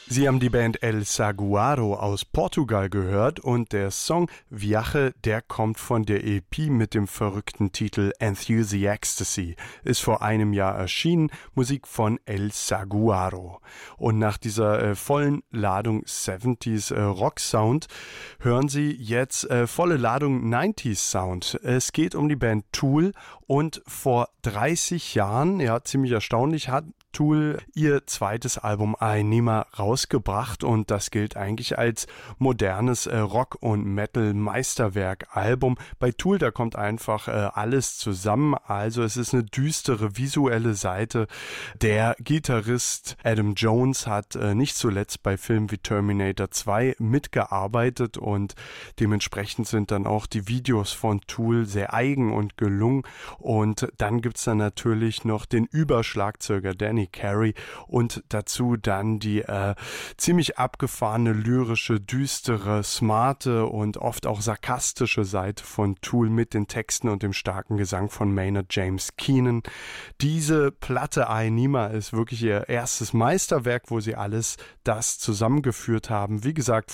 Sie haben die Band El Saguaro aus Portugal gehört und der Song Viaje, der kommt von der EP mit dem verrückten Titel Enthusiastasy, ist vor einem Jahr erschienen, Musik von El Saguaro. Und nach dieser vollen Ladung 70s Rock Sound hören Sie jetzt volle Ladung 90s Sound. Es geht um die Band Tool und vor 30 Jahren, ja ziemlich erstaunlich, hat Tool ihr zweites Album Anima rausgebracht und das gilt eigentlich als modernes Rock- und Metal-Meisterwerk-Album. Bei Tool, da kommt einfach alles zusammen, also es ist eine düstere visuelle Seite. Der Gitarrist Adam Jones hat nicht zuletzt bei Filmen wie Terminator 2 mitgearbeitet und dementsprechend sind dann auch die Videos von Tool sehr eigen und gelungen und dann gibt's dann natürlich noch den Überschlagzeuger Danny Carey und dazu dann die ziemlich abgefahrene, lyrische, düstere, smarte und oft auch sarkastische Seite von Tool mit den Texten und dem starken Gesang von Maynard James Keenan. Diese Platte Anima ist wirklich ihr erstes Meisterwerk, wo sie alles das zusammengeführt haben. Wie gesagt,